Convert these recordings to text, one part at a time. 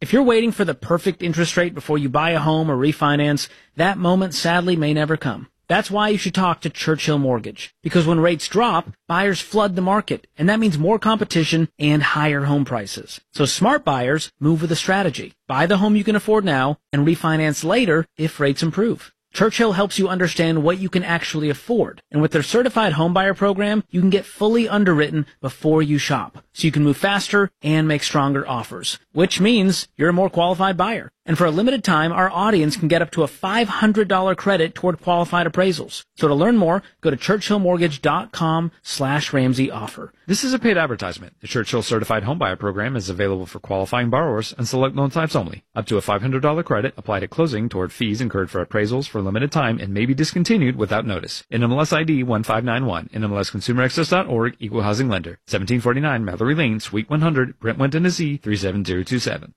If you're waiting for the perfect interest rate before you buy a home or refinance, that moment sadly may never come. That's why you should talk to Churchill Mortgage. Because when rates drop, buyers flood the market, and that means more competition and higher home prices. So smart buyers move with a strategy. Buy the home you can afford now and refinance later if rates improve. Churchill helps you understand what you can actually afford. And with their certified homebuyer program, you can get fully underwritten before you shop. So you can move faster and make stronger offers, which means you're a more qualified buyer. And for a limited time, our audience can get up to a $500 credit toward qualified appraisals. So to learn more, go to churchillmortgage.com/Ramsey offer. This is a paid advertisement. The Churchill Certified Homebuyer Program is available for qualifying borrowers and select loan types only. Up to a $500 credit applied at closing toward fees incurred for appraisals for a limited time and may be discontinued without notice. NMLS ID 1591, NMLSConsumerAccess.org, Equal Housing Lender, 1749 Mallory Lane, Suite 100, Brentwood, Tennessee, 37027.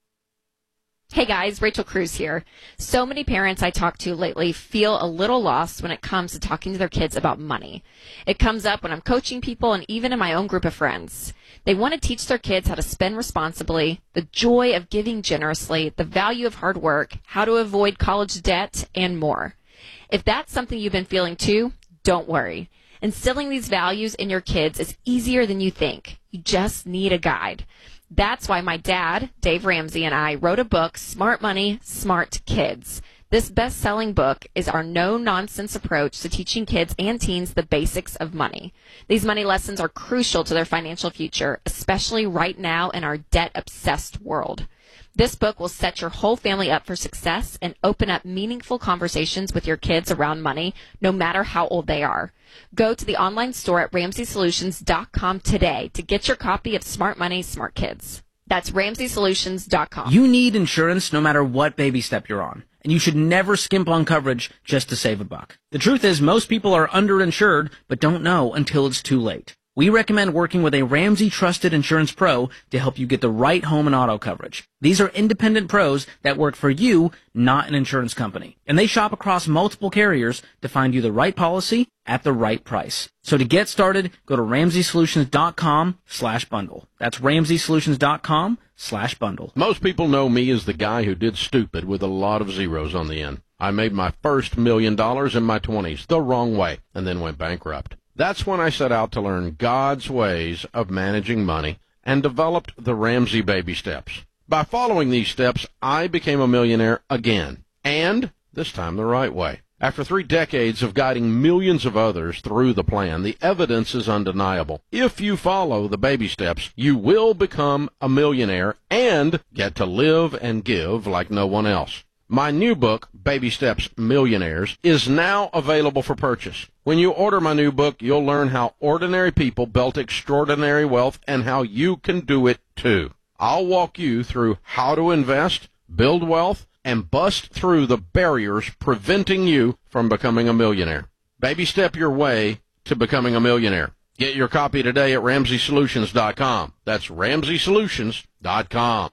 Hey guys, Rachel Cruz here. So many parents I talk to lately feel a little lost when it comes to talking to their kids about money. It comes up when I'm coaching people and even in my own group of friends. They want to teach their kids how to spend responsibly, the joy of giving generously, the value of hard work, how to avoid college debt, and more. If that's something you've been feeling too, don't worry. Instilling these values in your kids is easier than you think. You just need a guide. That's why my dad, Dave Ramsey, and I wrote a book, Smart Money, Smart Kids. This best-selling book is our no-nonsense approach to teaching kids and teens the basics of money. These money lessons are crucial to their financial future, especially right now in our debt-obsessed world. This book will set your whole family up for success and open up meaningful conversations with your kids around money, no matter how old they are. Go to the online store at RamseySolutions.com today to get your copy of Smart Money, Smart Kids. That's RamseySolutions.com. You need insurance no matter what baby step you're on, and you should never skimp on coverage just to save a buck. The truth is most people are underinsured but don't know until it's too late. We recommend working with a Ramsey Trusted Insurance Pro to help you get the right home and auto coverage. These are independent pros that work for you, not an insurance company. And they shop across multiple carriers to find you the right policy at the right price. So to get started, go to RamseySolutions.com/bundle. That's RamseySolutions.com/bundle. Most people know me as the guy who did stupid with a lot of zeros on the end. I made my first $1 million in my 20s the wrong way and then went bankrupt. That's when I set out to learn God's ways of managing money and developed the Ramsey Baby Steps. By following these steps, I became a millionaire again, and this time the right way. After 3 decades of guiding millions of others through the plan, the evidence is undeniable. If you follow the baby steps, you will become a millionaire and get to live and give like no one else. My new book, Baby Steps Millionaires, is now available for purchase. When you order my new book, you'll learn how ordinary people built extraordinary wealth and how you can do it too. I'll walk you through how to invest, build wealth, and bust through the barriers preventing you from becoming a millionaire. Baby step your way to becoming a millionaire. Get your copy today at RamseySolutions.com. That's RamseySolutions.com.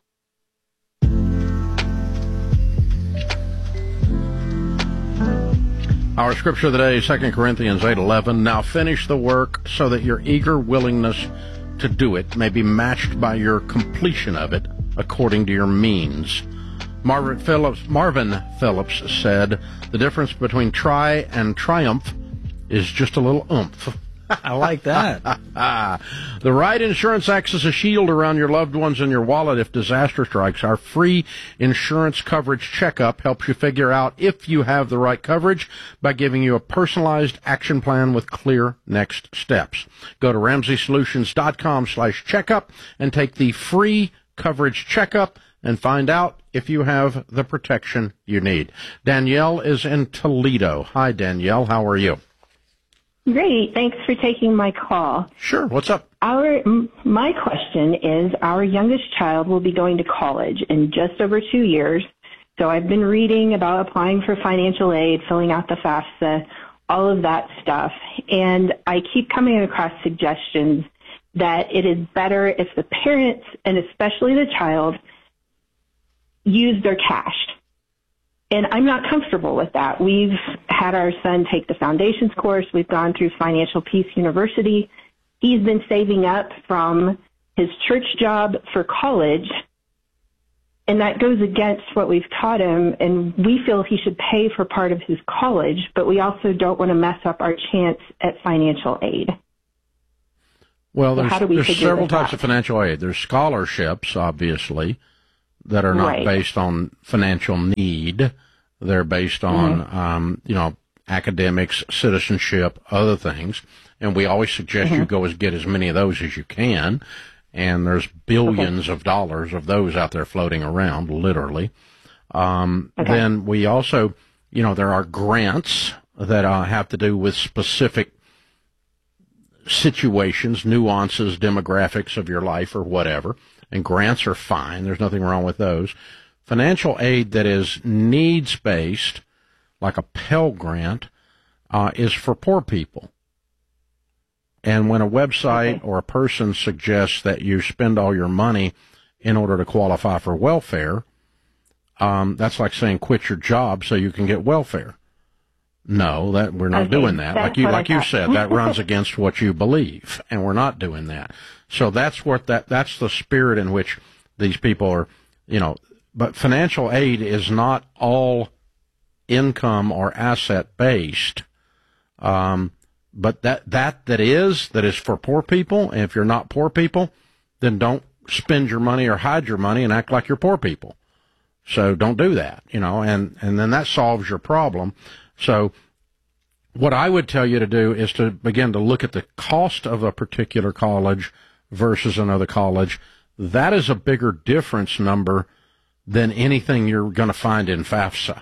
Our scripture of the day, 2 Corinthians 8:11. Now finish the work so that your eager willingness to do it may be matched by your completion of it according to your means. Marvin Phillips said, the difference between try and triumph is just a little oomph. I like that. The right insurance acts as a shield around your loved ones and your wallet if disaster strikes. Our free insurance coverage checkup helps you figure out if you have the right coverage by giving you a personalized action plan with clear next steps. Go to RamseySolutions.com/checkup and take the free coverage checkup and find out if you have the protection you need. Danielle is in Toledo. Hi, Danielle. How are you? Great. Thanks for taking my call. Sure. What's up? My question is, our youngest child will be going to college in just over 2 years. So I've been reading about applying for financial aid, filling out the FAFSA, all of that stuff. And I keep coming across suggestions that it is better if the parents, and especially the child, use their cash. And I'm not comfortable with that. We've had our son take the foundations course. We've gone through Financial Peace University. He's been saving up from his church job for college. And that goes against what we've taught him, and we feel he should pay for part of his college, but we also don't want to mess up our chance at financial aid. Well, So there's several types of financial aid. There's scholarships, obviously, that are not based on financial need. They're based on, academics, citizenship, other things. And we always suggest you go get as many of those as you can. And there's billions of dollars of those out there floating around, literally. Then we also, there are grants that have to do with specific situations, nuances, demographics of your life or whatever. And grants are fine. There's nothing wrong with those. Financial aid that is needs-based, like a Pell Grant, is for poor people. And when a website or a person suggests that you spend all your money in order to qualify for welfare, that's like saying quit your job so you can get welfare. No, that we're not doing that. Like you said, that runs against what you believe, and we're not doing that. So that's that's the spirit in which these people are, but financial aid is not all income or asset based. But that is for poor people. And if you're not poor people, then don't spend your money or hide your money and act like you're poor people. So don't do that, and then that solves your problem. So what I would tell you to do is to begin to look at the cost of a particular college versus another college. That is a bigger difference number than anything you're going to find in FAFSA.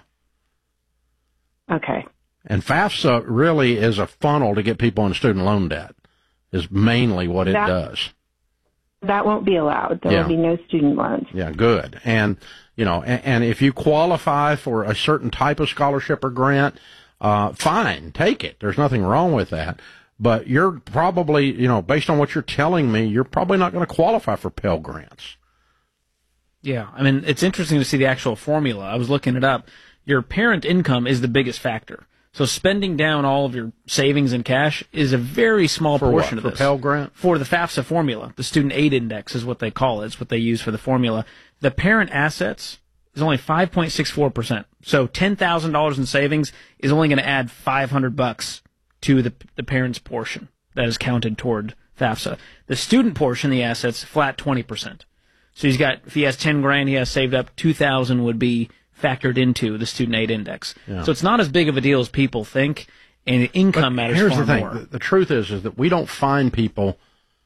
Okay. And FAFSA really is a funnel to get people in student loan debt, is mainly what it does. That won't be allowed. There will be no student loans. Yeah, good. And, and if you qualify for a certain type of scholarship or grant, fine, take it. There's nothing wrong with that. But you're probably, based on what you're telling me, you're probably not going to qualify for Pell Grants. Yeah, I mean, it's interesting to see the actual formula. I was looking it up. Your parent income is the biggest factor. So spending down all of your savings and cash is a very small portion of this. For Pell Grant? For the FAFSA formula. The Student Aid Index is what they call it. It's what they use for the formula. The parent assets is only 5.64%. So $10,000 in savings is only going to add $500 to the parent's portion that is counted toward FAFSA. The student portion, the assets, flat 20%. So if he has 10 grand, he has saved up, 2,000 would be factored into the Student Aid Index. Yeah. So it's not as big of a deal as people think, and income matters far more. Here's the thing. The truth is that we don't find people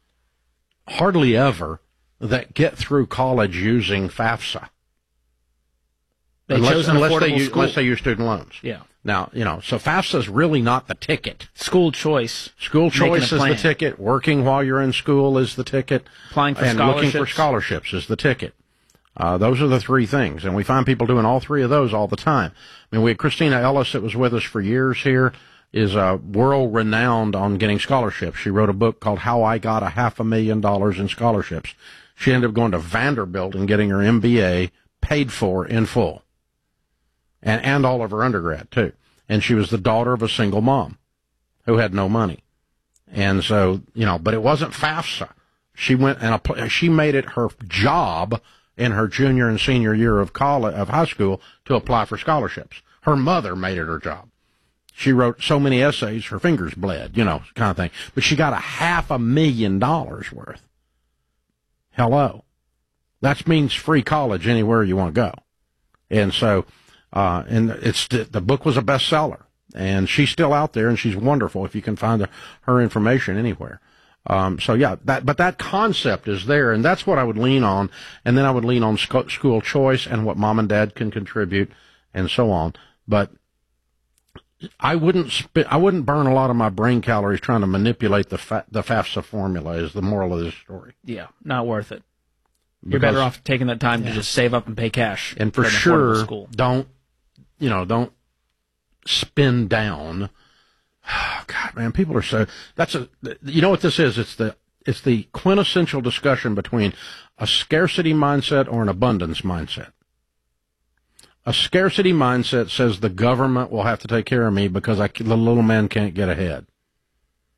hardly ever that get through college using FAFSA. Unless they use student loans. Yeah. Now, so FAFSA is really not the ticket. School choice. School choice is the ticket. Working while you're in school is the ticket. Applying for scholarships. And looking for scholarships is the ticket. Those are the three things, and we find people doing all three of those all the time. I mean, we had Christina Ellis that was with us for years here, is world-renowned on getting scholarships. She wrote a book called How I Got $500,000 in Scholarships. She ended up going to Vanderbilt and getting her MBA paid for in full, and all of her undergrad, too. And she was the daughter of a single mom who had no money. And so, but it wasn't FAFSA. She went and she made it her job in her junior and senior year of high school to apply for scholarships. Her mother made it her job. She wrote so many essays, her fingers bled, kind of thing. But she got $500,000 worth. Hello. That means free college anywhere you want to go. And so, the book was a bestseller. And she's still out there, and she's wonderful if you can find her information anywhere. But that concept is there, and that's what I would lean on. And then I would lean on school choice and what mom and dad can contribute and so on. But I wouldn't burn a lot of my brain calories trying to manipulate the FAFSA formula is the moral of this story. Yeah, not worth it. You're better off taking that time to just save up and pay cash. And for sure, don't spin down. Oh, God, man, people are so. You know what this is? It's the quintessential discussion between a scarcity mindset or an abundance mindset. A scarcity mindset says the government will have to take care of me because the little man can't get ahead.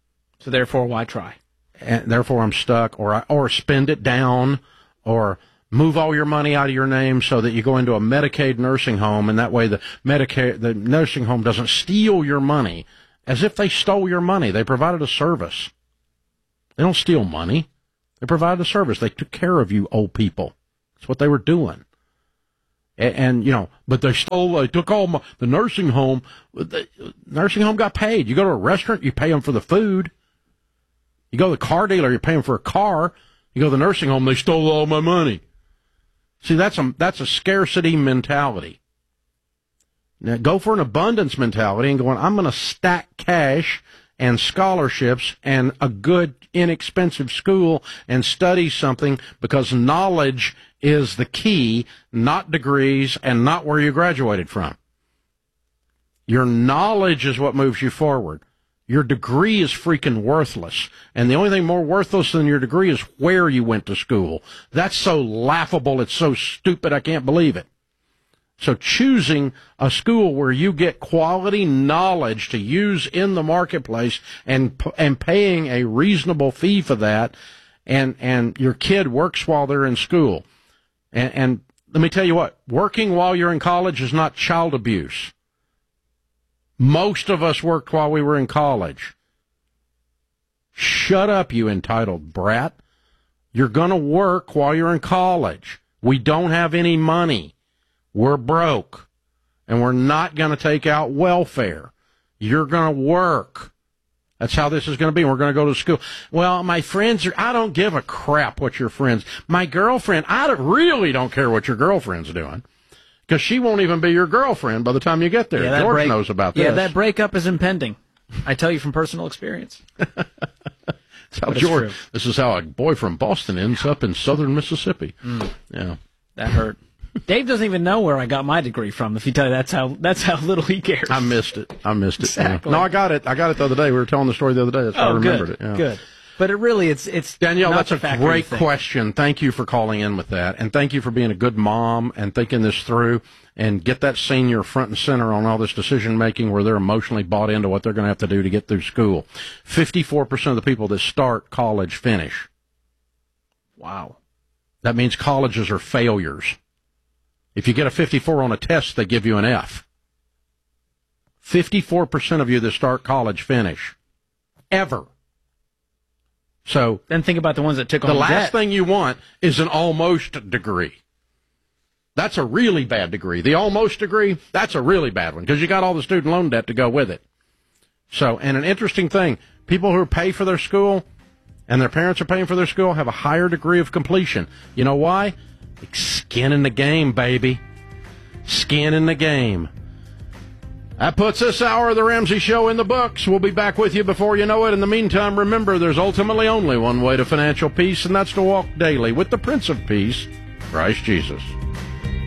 So therefore, why try? And therefore, I'm stuck, or spend it down, or move all your money out of your name so that you go into a Medicaid nursing home, and that way the nursing home doesn't steal your money, as if they stole your money. They provided a service. They don't steal money. They provided a service. They took care of you old people. That's what they were doing. And but they took all the nursing home. The nursing home got paid. You go to a restaurant, you pay them for the food. You go to the car dealer, you pay them for a car. You go to the nursing home, they stole all my money. See, that's a scarcity mentality. Now, go for an abundance mentality and going, I'm going to stack cash and scholarships and a good, inexpensive school and study something, because knowledge is the key, not degrees and not where you graduated from. Your knowledge is what moves you forward. Your degree is freaking worthless. And the only thing more worthless than your degree is where you went to school. That's so laughable. It's so stupid. I can't believe it. So choosing a school where you get quality knowledge to use in the marketplace and paying a reasonable fee for that, and your kid works while they're in school. And let me tell you what, working while you're in college is not child abuse. Most of us worked while we were in college. Shut up, you entitled brat. You're going to work while you're in college. We don't have any money. We're broke. And we're not going to take out welfare. You're going to work. That's how this is going to be. We're going to go to school. Well, my friends I don't give a crap what your friends. My girlfriend, really don't care what your girlfriend's doing. Because she won't even be your girlfriend by the time you get there. Yeah, George knows about this. Yeah, that breakup is impending. I tell you from personal experience. This is how a boy from Boston ends up in southern Mississippi. Yeah, that hurt. Dave doesn't even know where I got my degree from. If you tell you that's how little he cares. I missed it. Exactly. Yeah. No, I got it the other day. We were telling the story the other day. That's how I remembered it. Yeah. Good. But it's Danielle, not that's a great question. Thank you for calling in with that, and thank you for being a good mom and thinking this through, and get that senior front and center on all this decision making where they're emotionally bought into what they're going to have to do to get through school. 54% of the people that start college finish. Wow. That means colleges are failures. If you get a 54 on a test, they give you an F. 54% of you that start college finish. Ever. So then think about the ones that took on the last thing you want is an almost degree. That's a really bad degree. The almost degree, that's a really bad one, because you got all the student loan debt to go with it. So, and an interesting thing, people who pay for their school and their parents are paying for their school have a higher degree of completion. You know why? Skin in the game, baby. Skin in the game. That puts this hour of the Ramsey Show in the books. We'll be back with you before you know it. In the meantime, remember, there's ultimately only one way to financial peace, and that's to walk daily with the Prince of Peace, Christ Jesus.